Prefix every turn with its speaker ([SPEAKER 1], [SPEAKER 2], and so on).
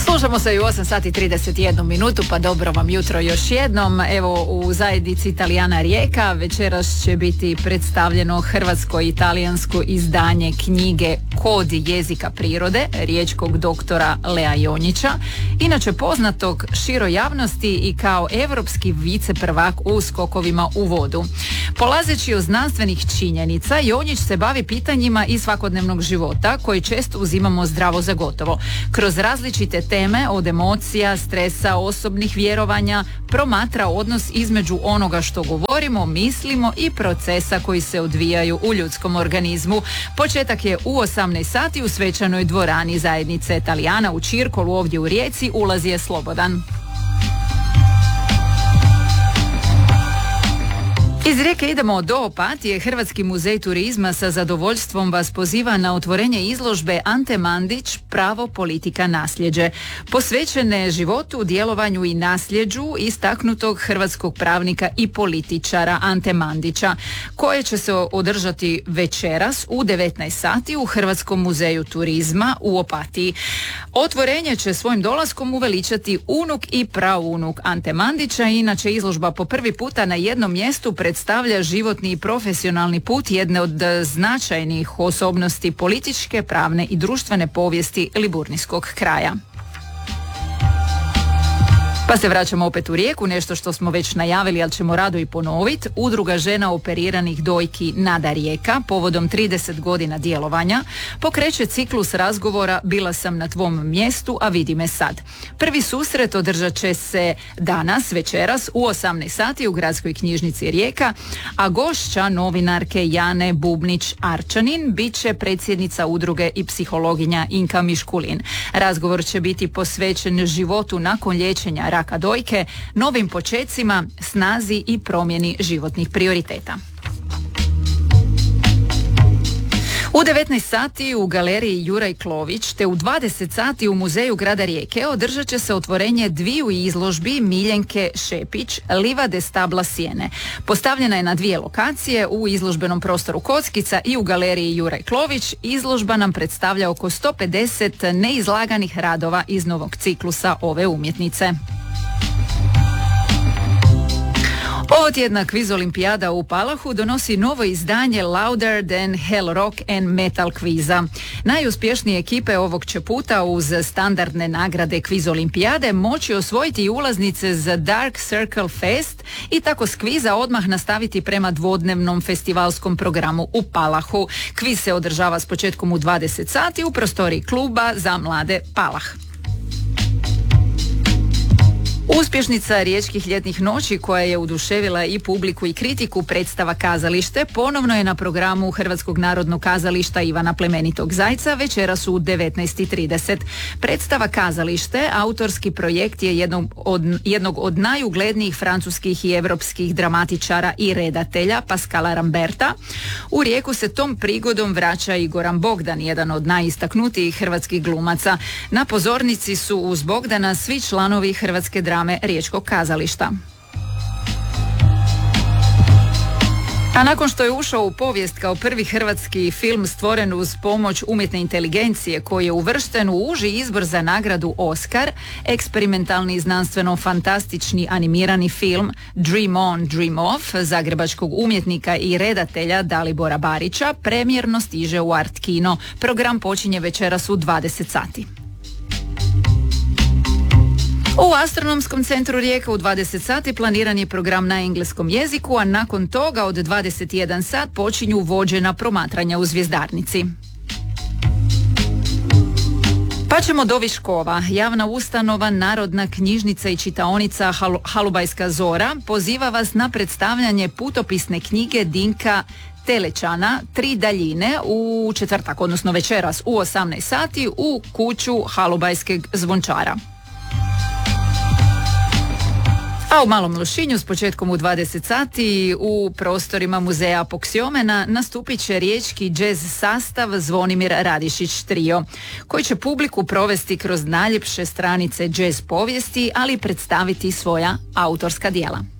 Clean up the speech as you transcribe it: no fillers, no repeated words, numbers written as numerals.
[SPEAKER 1] Slušamo se i u 8 sati 31 minutu, pa dobro vam jutro još jednom. Evo, u zajednici Italijana Rijeka večeras će biti predstavljeno hrvatsko-italijansko izdanje knjige Kod jezika prirode riječkog doktora Lea Jonjića, inače poznatog široj javnosti i kao europski viceprvak u skokovima u vodu. Polazeći od znanstvenih činjenica, Jonjić se bavi pitanjima iz svakodnevnog života koji često uzimamo zdravo za gotovo. Kroz različite teme od emocija, stresa, osobnih vjerovanja promatra odnos između onoga što govorimo, mislimo i procesa koji se odvijaju u ljudskom organizmu. Početak je u 18 sati u svečanoj dvorani zajednice Italijana u Čirkolu ovdje u Rijeci. Ulaz je slobodan. Iz Rijeke idemo do Opatije. Hrvatski muzej turizma sa zadovoljstvom vas poziva na otvorenje izložbe Ante Mandić Pravo, politika, nasljeđe, posvećene životu, djelovanju i nasljeđu istaknutog hrvatskog pravnika i političara Ante Mandića, koje će se održati večeras u 19 sati u Hrvatskom muzeju turizma u Opatiji. Otvorenje će svojim dolaskom uveličati unuk i praunuk Ante Mandića. Inače, izložba po prvi puta na jednom mjestu predstavlja životni i profesionalni put jedne od značajnih osobnosti političke, pravne i društvene povijesti liburnijskog kraja. Pa se vraćamo opet u Rijeku, nešto što smo već najavili, ali ćemo rado i ponoviti. Udruga žena operiranih dojki Nada Rijeka povodom 30 godina djelovanja pokreće ciklus razgovora Bila sam na tvom mjestu, a vidi me sad. Prvi susret održat će se danas, večeras, u 18 sati u Gradskoj knjižnici Rijeka, a gošća novinarke Jane Bubnić-Arčanin bit će predsjednica udruge i psihologinja Inka Miškulin. Razgovor će biti posvećen životu nakon liječenja raka dojke, novim počecima, snazi i promjeni životnih prioriteta. U 19 sati u galeriji Juraj Klović te u 20 sati u muzeju grada Rijeke održat će se otvorenje dviju izložbi Miljenke Šepić Livade stabla sjene. Postavljena je na dvije lokacije, u izložbenom prostoru Kockica i u galeriji Juraj Klović. Izložba nam predstavlja oko 150 neizlaganih radova iz novog ciklusa ove umjetnice. Ovo tjedna kviz olimpijada u Palahu donosi novo izdanje Louder Than Hell Rock and Metal kviza. Najuspješnije ekipe ovog će puta uz standardne nagrade kviz olimpijade moći osvojiti ulaznice za Dark Circle Fest i tako s kviza odmah nastaviti prema dvodnevnom festivalskom programu u Palahu. Kviz se održava s početkom u 20 sati u prostoriji kluba za mlade Palah. Uspješnica riječkih ljetnih noći koja je oduševila i publiku i kritiku, predstava Kazalište, ponovno je na programu Hrvatskog narodnog kazališta Ivana Plemenitog Zajca večeras u 19:30. Predstava Kazalište, autorski projekt je jednog od najuglednijih francuskih i europskih dramatičara i redatelja Pascala Ramberta. U Rijeku se tom prigodom vraća i Goran Bogdan, jedan od najistaknutijih hrvatskih glumaca. Na pozornici su uz Bogdana svi članovi Hrvatske drame Riječkog kazališta. A nakon što je ušao u povijest kao prvi hrvatski film stvoren uz pomoć umjetne inteligencije koji je uvršten u uži izbor za nagradu Oscar, eksperimentalni znanstveno-fantastični animirani film Dream On, Dream Off zagrebačkog umjetnika i redatelja Dalibora Barića premijerno stiže u Art Kino. Program počinje večeras u 20 sati. U Astronomskom centru Rijeka u 20 sati planiran je program na engleskom jeziku, a nakon toga od 21 sat počinju vođena promatranja u zvjezdarnici. Pa ćemo do Viškova. Javna ustanova, Narodna knjižnica i čitaonica Halubajska Zora poziva vas na predstavljanje putopisne knjige Dinka Telećana Tri daljine u četvrtak, odnosno večeras u 18 sati u kuću Halubajskeg zvončara. A u Malom Lošinju s početkom u 20 sati u prostorima muzeja Apoksiomena nastupit će riječki džez sastav Zvonimir Radišić trio, koji će publiku provesti kroz najljepše stranice džez povijesti, ali i predstaviti svoja autorska djela.